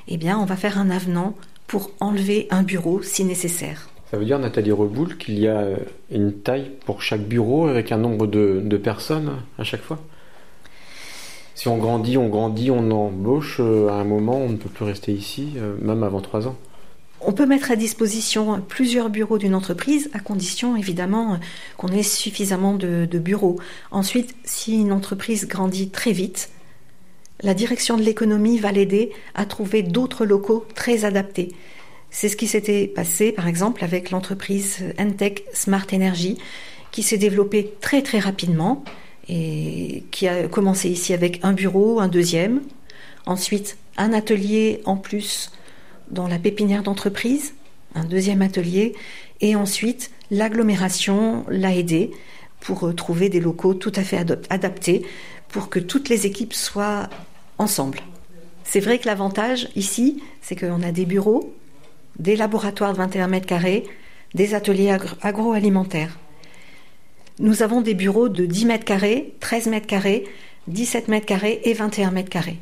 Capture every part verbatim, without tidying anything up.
eh bien, on va faire un avenant pour enlever un bureau si nécessaire. Ça veut dire, Nathalie Reboul, qu'il y a une taille pour chaque bureau avec un nombre de, de personnes à chaque fois ? Si on grandit, on grandit, on embauche, à un moment, on ne peut plus rester ici, même avant trois ans. On peut mettre à disposition plusieurs bureaux d'une entreprise, à condition évidemment qu'on ait suffisamment de, de bureaux. Ensuite, si une entreprise grandit très vite, la direction de l'économie va l'aider à trouver d'autres locaux très adaptés. C'est ce qui s'était passé par exemple avec l'entreprise Entech Smart Energy, qui s'est développée très très rapidement et qui a commencé ici avec un bureau, un deuxième, ensuite un atelier en plus dans la pépinière d'entreprise, un deuxième atelier, et ensuite l'agglomération l'a aidé pour trouver des locaux tout à fait adop- adaptés pour que toutes les équipes soient ensemble. C'est vrai que l'avantage ici, c'est qu'on a des bureaux, des laboratoires de vingt et un mètres carrés, des ateliers agro- agroalimentaires. Nous avons des bureaux de dix mètres carrés, treize mètres carrés, dix-sept mètres carrés et vingt et un mètres carrés.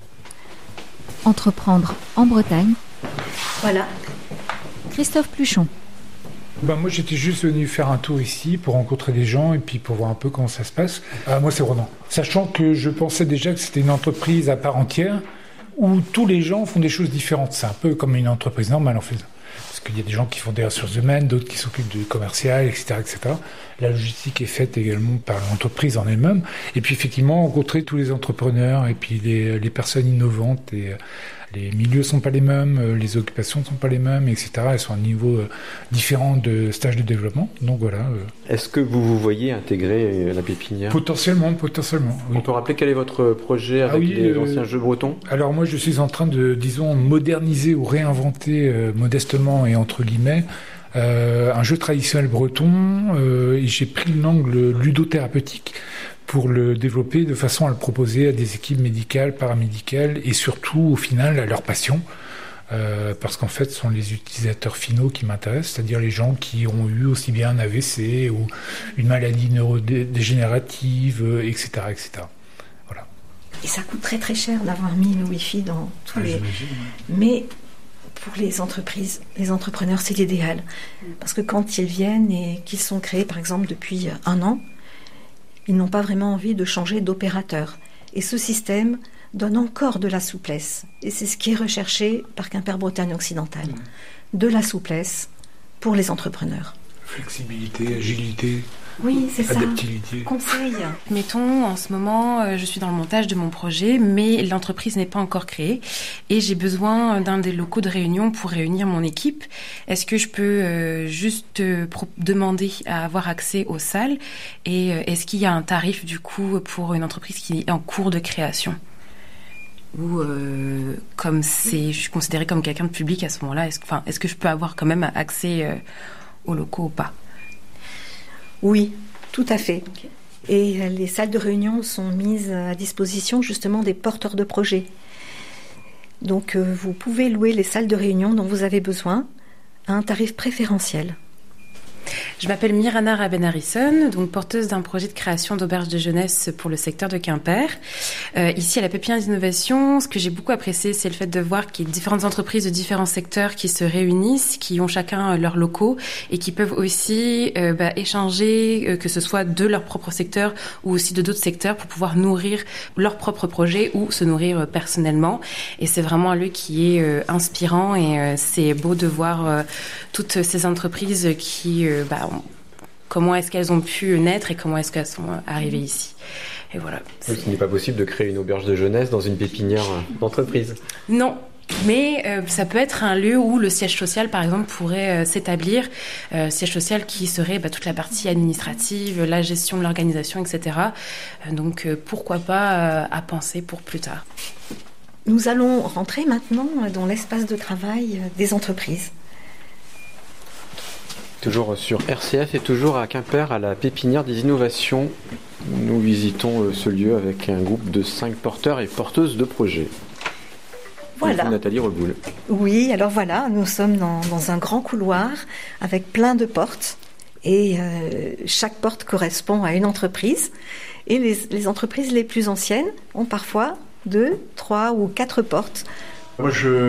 Entreprendre en Bretagne. Voilà. Christophe Pluchon. Ben moi j'étais juste venu faire un tour ici pour rencontrer des gens et puis pour voir un peu comment ça se passe. Ah, moi c'est Ronan. Sachant que je pensais déjà que c'était une entreprise à part entière où tous les gens font des choses différentes. C'est un peu comme une entreprise normale en fait. Parce qu'il y a des gens qui font des ressources humaines, d'autres qui s'occupent du commercial, et cetera, et cetera. La logistique est faite également par l'entreprise en elle-même. Et puis effectivement, rencontrer tous les entrepreneurs et puis les, les personnes innovantes. Et les milieux ne sont pas les mêmes, les occupations ne sont pas les mêmes, et cetera. Elles sont à un niveau différent de stage de développement. Donc voilà. Est-ce que vous vous voyez intégrer la pépinière ? Potentiellement, potentiellement. Oui. On peut rappeler quel est votre projet avec ah oui, les euh, anciens jeux bretons ? Alors moi, je suis en train de, disons, moderniser ou réinventer euh, modestement et entre guillemets euh, un jeu traditionnel breton. Euh, et j'ai pris l'angle ludothérapeutique pour le développer de façon à le proposer à des équipes médicales, paramédicales et surtout, au final, à leur passion. Euh, parce qu'en fait, ce sont les utilisateurs finaux qui m'intéressent, c'est-à-dire les gens qui ont eu aussi bien un A V C ou une maladie neurodégénérative, euh, et cetera, et cetera. Voilà. Et ça coûte très très cher d'avoir mis le Wi-Fi dans tous ah, les... J'imagine, ouais. Mais pour les entreprises, les entrepreneurs, c'est l'idéal. Parce que quand ils viennent et qu'ils sont créés, par exemple, depuis un an, ils n'ont pas vraiment envie de changer d'opérateur. Et ce système donne encore de la souplesse. Et c'est ce qui est recherché par Quimper Bretagne Occidentale. Mmh. De la souplesse pour les entrepreneurs. Flexibilité, agilité. Oui, c'est ça. Adaptivité. Conseil. Mettons, en ce moment, euh, je suis dans le montage de mon projet, mais l'entreprise n'est pas encore créée et j'ai besoin d'un des locaux de réunion pour réunir mon équipe. Est-ce que je peux euh, juste euh, pro- demander à avoir accès aux salles et euh, est-ce qu'il y a un tarif du coup pour une entreprise qui est en cours de création ? Ou euh, comme c'est, je suis considérée comme quelqu'un de public à ce moment-là, est-ce, enfin, est-ce que je peux avoir quand même accès euh, aux locaux ou pas ? Oui, tout à fait. Okay. Et les salles de réunion sont mises à disposition justement des porteurs de projets. Donc euh, vous pouvez louer les salles de réunion dont vous avez besoin à un tarif préférentiel. Je m'appelle Mirana Raben-Harrison, donc porteuse d'un projet de création d'auberge de jeunesse pour le secteur de Quimper. Euh, ici, à la Pépinière d'Innovation, ce que j'ai beaucoup apprécié, c'est le fait de voir qu'il y a différentes entreprises de différents secteurs qui se réunissent, qui ont chacun leurs locaux et qui peuvent aussi euh, bah, échanger, euh, que ce soit de leur propre secteur ou aussi de d'autres secteurs pour pouvoir nourrir leur propre projet ou se nourrir euh, personnellement. Et c'est vraiment un lieu qui est euh, inspirant et euh, c'est beau de voir euh, toutes ces entreprises qui... Euh, Bah, on, comment est-ce qu'elles ont pu naître et comment est-ce qu'elles sont arrivées ici. Et voilà. Oui, ce n'est pas possible de créer une auberge de jeunesse dans une pépinière d'entreprise. Non, mais euh, ça peut être un lieu où le siège social, par exemple, pourrait euh, s'établir. Euh, siège social qui serait bah, toute la partie administrative, la gestion de l'organisation, et cetera. Euh, donc euh, pourquoi pas euh, à penser pour plus tard. Nous allons rentrer maintenant dans l'espace de travail des entreprises. Toujours sur R C F et toujours à Quimper, à la Pépinière des Innovations. Nous visitons ce lieu avec un groupe de cinq porteurs et porteuses de projets. Voilà. Nathalie Reboul. Oui, alors voilà, nous sommes dans, dans un grand couloir avec plein de portes. Et euh, chaque porte correspond à une entreprise. Et les, les entreprises les plus anciennes ont parfois deux, trois ou quatre portes. Moi, je...